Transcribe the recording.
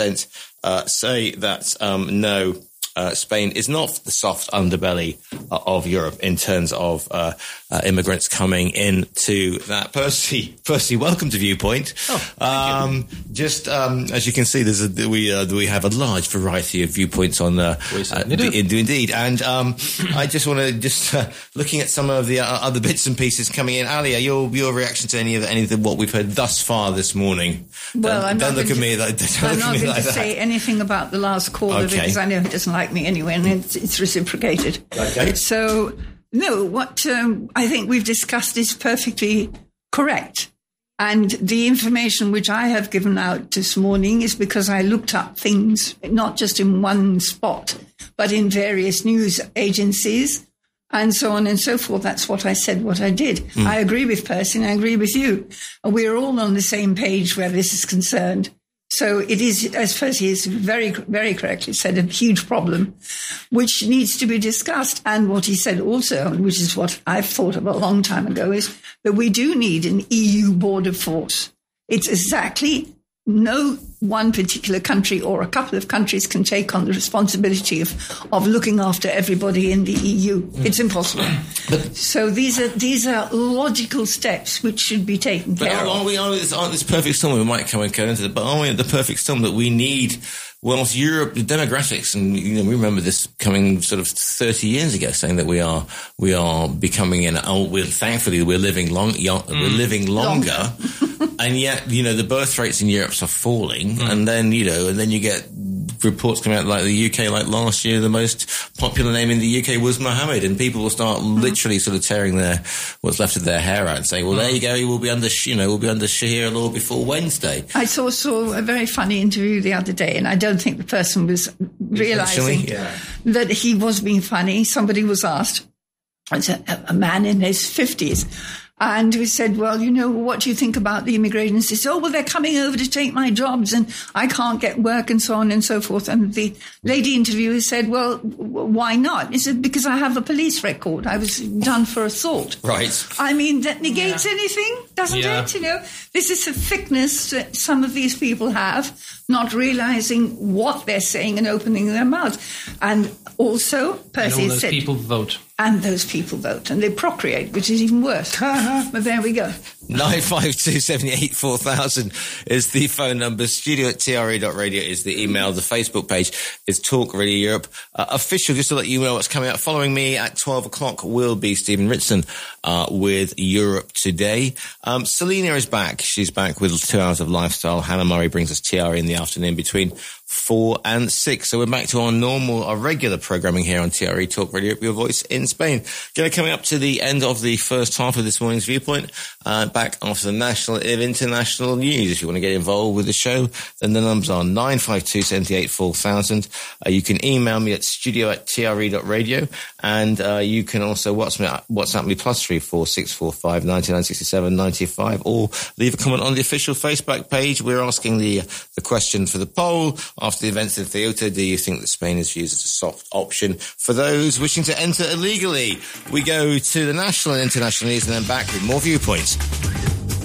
say that no, Spain is not the soft underbelly of Europe in terms of immigrants coming into that. Percy, welcome to Viewpoint. As you can see, we have a large variety of viewpoints on indeed. And I just want to looking at some of the other bits and pieces coming in. Alia, your reaction to any of what we've heard thus far this morning? Well, I'm not going to say anything about the last caller because I know he doesn't like me anyway, and it's reciprocated. Okay. So, no, what I think we've discussed is perfectly correct. And the information which I have given out this morning is because I looked up things, not just in one spot, but in various news agencies and so on and so forth. That's what I said, what I did. I agree with Percy and I agree with you. We're all on the same page where this is concerned. So it is, as Percy has very, very correctly said, a huge problem which needs to be discussed. And what he said also, which is what I've thought of a long time ago, is that we do need an EU border force. It's exactly no one particular country or a couple of countries can take on the responsibility of looking after everybody in the EU. It's impossible. So these are logical steps which should be taken care of. Aren't this perfect storm? We might come and go into it, but aren't we at the perfect storm that we need? Whilst Europe, the demographics, and we remember this coming sort of 30 years ago, saying that we are becoming thankfully we're living longer, and yet the birth rates in Europe are falling, and then you get reports coming out like the UK, like last year, the most popular name in the UK was Mohammed, and people will start literally sort of tearing what's left of their hair out and saying, well, there you go, we'll be under Sharia law before Wednesday. I saw a very funny interview the other day, and I don't think the person was realizing that he was being funny. Somebody was asked, it's a man in his 50s, and we said, well, what do you think about the immigration? He says, they're coming over to take my jobs and I can't get work and so on and so forth. And the lady interviewer said, well, why not? He said, because I have a police record. I was done for assault. Right. I mean, that negates anything, doesn't it? This is a thickness that some of these people have, not realizing what they're saying and opening their mouths. And also, Percy said... And those people vote, and they procreate, which is even worse. But there we go. 952784000 is the phone number. studio@tre.radio is the email. The Facebook page is Talk Radio Europe. Official, just to let you know what's coming up. Following me at 12 o'clock will be Stephen Ritson with Europe Today. Selena is back. She's back with 2 hours of lifestyle. Hannah Murray brings us TRE in the afternoon between 4 and 6. So we're back to our regular programming here on TRE Talk Radio, your voice in Spain. Coming up to the end of the first half of this morning's Viewpoint, back after the national and international news. If you want to get involved with the show, then the numbers are 952784000. You can email me at studio@tre.radio, and you can also WhatsApp me +34 645 9967 95, or leave a comment on the official Facebook page. We're asking the question for the poll. After the events in Ceuta, do you think that Spain is used as a soft option for those wishing to enter illegally? We go to the national and international news and then back with more Viewpoints.